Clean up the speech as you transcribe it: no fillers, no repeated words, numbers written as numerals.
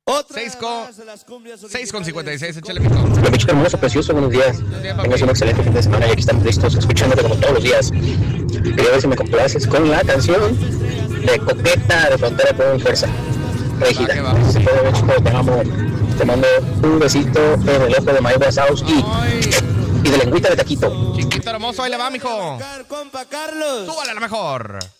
6:56, échale pico. Hola, mi chico hermoso, precioso, buenos días. Tengas un excelente fin de semana y aquí estamos listos, escuchándote como todos los días. Quería ver si me complaces con la canción de Coqueta de Frontera con Fuerza. Regida. Si se puede ver, chico, te mando un besito en el ojo de Maíz House y de lengüita de taquito. Chiquito hermoso, ahí le va, mijo. Compa Carlos. Súbale a la mejor.